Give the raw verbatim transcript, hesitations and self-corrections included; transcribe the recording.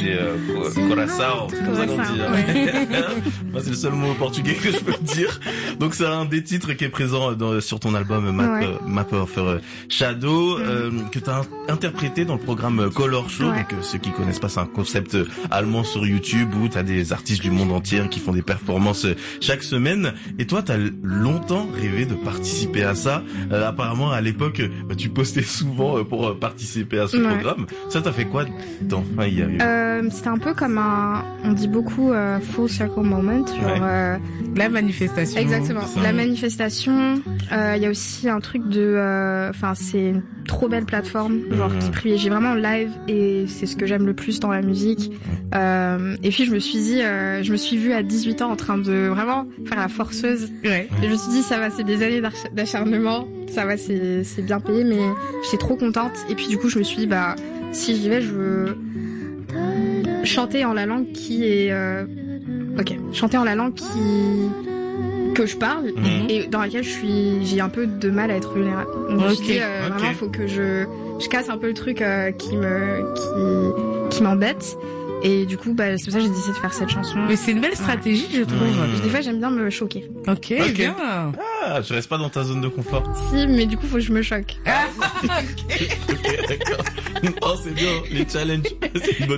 c'est euh, coração, c'est comme ça qu'on dit. Hein. Ouais. Moi, c'est le seul mot portugais que je peux dire. Donc c'est un des titres qui est présent dans, sur ton album Map, Ouais. euh, Map of euh, Shadow, Mm. euh, que tu as interprété dans le programme Color Show. Ouais. Donc euh, ceux qui connaissent pas, c'est un concept euh, allemand sur YouTube où tu as des artistes du monde entier qui font des performances euh, chaque semaine. Et toi, tu as longtemps rêvé de participer à ça. Euh, apparemment, à l'époque, euh, tu postais souvent euh, pour euh, participer à ce Ouais. programme. Ça t'a fait quoi d'enfin y arriver? Euh, c'était un peu comme un, on dit beaucoup euh, full circle moment, genre Ouais. euh, La manifestation. exactement. ça. La manifestation. euh, Il y a aussi un truc de, enfin c'est une trop belle plateforme, genre Mhm. qui privilégie vraiment le live et c'est ce que j'aime le plus dans la musique. Euh, et puis je me suis dit, euh, je me suis vue à dix-huit ans en train de vraiment faire la forceuse. Ouais. Et je me suis dit ça va, c'est des années d'ach- d'acharnement, ça va, c'est c'est bien payé, mais j'étais trop contente. Et puis du coup je me suis dit bah si j'y vais, je veux chanter en la langue qui est euh, ok, chanter en la langue qui que je parle Mhm. et dans laquelle je suis, j'ai un peu de mal à être vulnérable. Donc je me suis Ok, dit euh, ok. vraiment faut que je je casse un peu le truc euh, qui me qui qui m'embête. Et du coup, bah, c'est pour ça que j'ai décidé de faire cette chanson. Mais c'est une belle stratégie, je trouve. Mmh. Des fois, j'aime bien me choquer. Ok, Ok. bien. Ah, je reste pas dans ta zone de confort. Si, mais du coup, faut que je me choque. Ok, d'accord. Oh, c'est bien, les challenges. C'est une bonne